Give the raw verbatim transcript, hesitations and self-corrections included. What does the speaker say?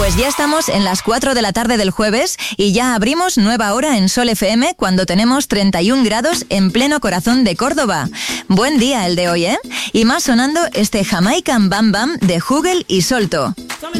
Pues ya estamos en las cuatro de la tarde del jueves y ya abrimos nueva hora en Sol F M cuando tenemos treinta y un grados en pleno corazón de Córdoba. Buen día el de hoy, ¿eh? Y más sonando este Jamaican Bam Bam de Hugel y Solto.